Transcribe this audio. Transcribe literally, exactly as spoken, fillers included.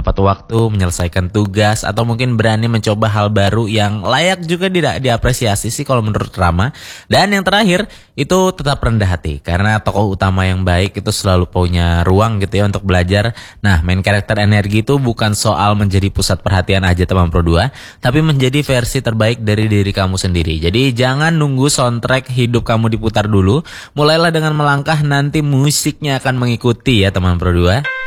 tepat waktu, menyelesaikan tugas, atau mungkin berani mencoba hal baru yang layak juga di- diapresiasi sih kalau menurut Rama. Dan yang terakhir, itu tetap rendah hati. Karena tokoh utama yang baik itu selalu punya ruang gitu ya untuk belajar. Nah, main karakter energi itu bukan soal menjadi pusat perhatian aja teman Pro dua, tapi menjadi versi terbaik dari diri kamu sendiri. Jadi jangan nunggu soundtrack hidup kamu diputar dulu. Mulailah dengan melangkah, nanti musiknya akan mengikuti ya teman Pro dua.